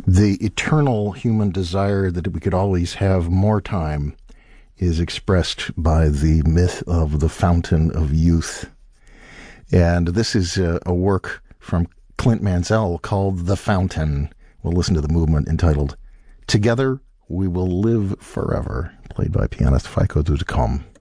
The eternal human desire that we could always have more time is expressed by the myth of the fountain of youth. And this is a work from Clint Mansell called The Fountain. We'll listen to the movement entitled Together We Will Live Forever, played by pianist Feiko Dudecom.